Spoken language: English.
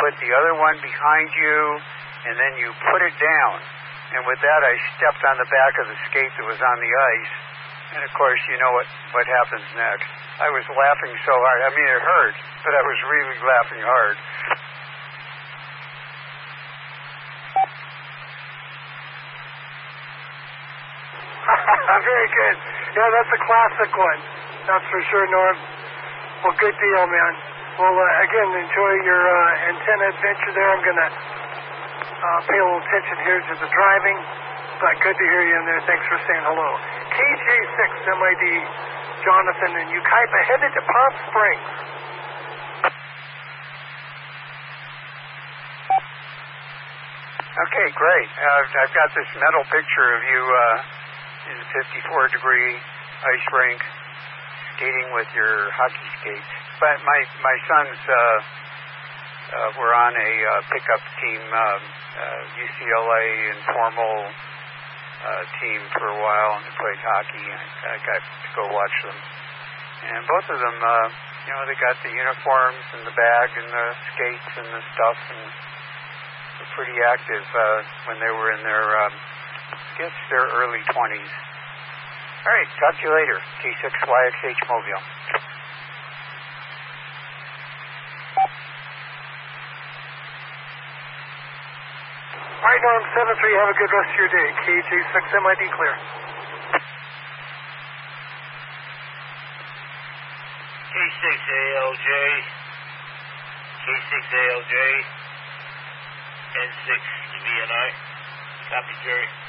put the other one behind you, and then you put it down. And with that, I stepped on the back of the skate that was on the ice. And, of course, you know what happens next. I was laughing so hard. I mean, it hurt, but I was really laughing hard. Very good. Yeah, that's a classic one. That's for sure, Norm. Well, good deal, man. Well, again, enjoy your antenna adventure there. I'm going to pay a little attention here to the driving. But good to hear you in there. Thanks for saying hello. KJ6 MID Jonathan and Yucaipa headed to Palm Springs. Okay, great. I've got this mental picture of you in the 54-degree ice rink skating with your hockey skates. But my sons were on a pickup team, UCLA informal team for a while, and they played hockey. I got to go watch them. And both of them, they got the uniforms and the bag and the skates and the stuff, and were pretty active when they were in their, their early 20s. All right, talk to you later. K6YXH Mobile. All right, Norm 73, have a good rest of your day. KJ6MID clear. K6ALJ, K6ALJ, N6 VNI. Copy, Jerry.